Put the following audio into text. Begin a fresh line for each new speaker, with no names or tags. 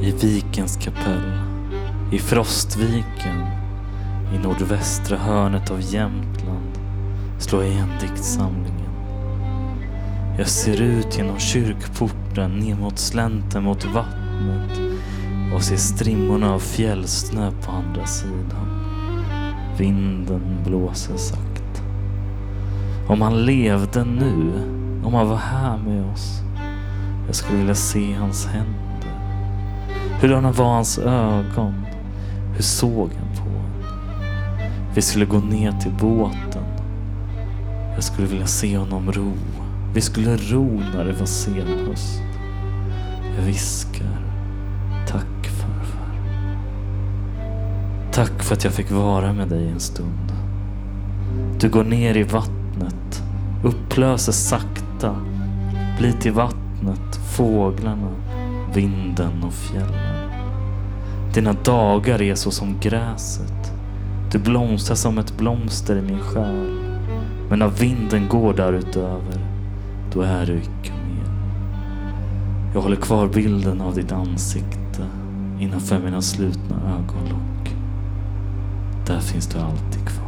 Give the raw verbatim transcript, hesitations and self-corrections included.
I Vikens kapell, i Frostviken, i nordvästra hörnet av Jämtland slår jag igen diktsamlingen. Jag ser ut genom kyrkporten ner mot slänten mot vattnet och ser strimmorna av fjällsnö på andra sidan. Vinden blåser sakta. Om han levde nu, om han var här med oss, jag skulle vilja se hans händer. Hurdana var hans ögon? Hur såg han på en? Vi skulle gå ner till båten. Jag skulle vilja se honom ro. Vi skulle ro när det var senhöst. Jag viskar: tack farfar. Tack för att jag fick vara med dig en stund. Du går ner i vattnet, upplöser sakta, blir till vattnet, fåglarna, vinden och fjällen. Dina dagar är så som gräset. Du blomstrar som ett blomster i min själ. Men när vinden går där utöver, då är du icke mer. Jag håller kvar bilden av ditt ansikte innanför mina slutna ögonlock. Där finns du alltid kvar.